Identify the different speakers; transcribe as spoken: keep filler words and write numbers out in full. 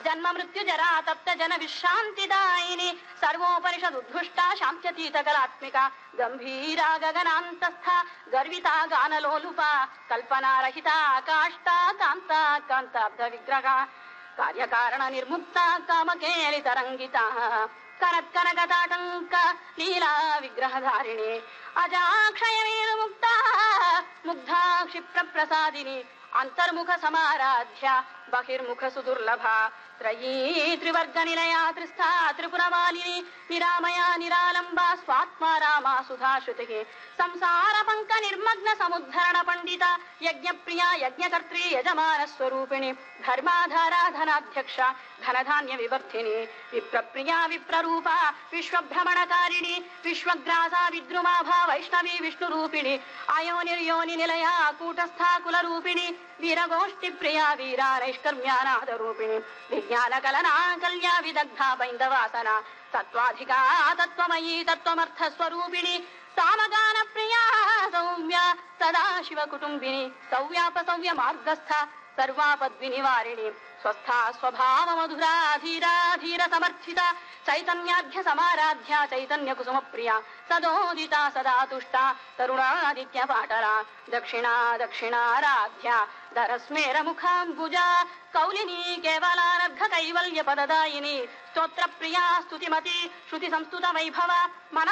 Speaker 1: जन्म मृत्यु जरा तप्त जन विश्रांतिदायिनी सर्वोपनिषदुद्घुष्टा शांत्यतीत कलात्मिका गंभीरा गगनांतस्था गर्विता गानलोलुपा कल्पना रहिता काष्ठा कांता कांताब्ध विग्रहा कार्यकारण निर्मुक्ता कामकेलितरंगिता करत्कनकताटंक लीला विग्रहधारिणी अजाक्षय मुक्ता मुग्धा क्षिप्र प्रसादिनी अंतर्मुख समाराध्या बहिर्मुख सुदुर्लभा त्रयी त्रिवर्ग निलया त्रिस्था त्रिपुरमालिनी निरामया निरालंबा स्वात्मा रामा सुधाश्रुतिः संसार पंक निर्मग्न समुद्धरण पंडिता यज्ञ प्रिया यज्ञकर्त्री यजमान स्वरूपिणी धर्माधारा धनाध्यक्षा धनधान्य विवर्धिनी विप्रप्रिया विप्ररूपा विश्वभ्रमणकारिणी विश्वग्रासा विद्रुमाभा वैष्णवी विष्णुरूपिणी अयोनिर्योनि निलया कूटस्था कुलरूपिणी वीरगोष्ठी प्रिया वीरा नैष्कर्म्यानाद रूपिणी विज्ञान कलना कल्या विदग्धा बैन्दवासना तत्त्वाधिका तत्त्वमयी तत्त्वमर्थ स्वरूपिणी सामगान प्रिया सौम्या सदा शिव कुटुंबिनी सौव्यापसौव्य मार्गस्था सर्वापद्विनिवारिणी स्वस्था स्वभाव मधुरा धीरा धीर समर्थिता चैतन्याढ्य समाराध्या चैतन्य कुसुम प्रिया सदोदिता सदा तुष्टा तरुणादित्य पाटला दक्षिणा दक्षिणाराध्या धरस्मेर मुखाम्बुजा कौलिनी केवलानर्घ कैवल्य पददायिनी स्तोत्र प्रिया स्तुतिमती श्रुति संस्तुत वैभव मन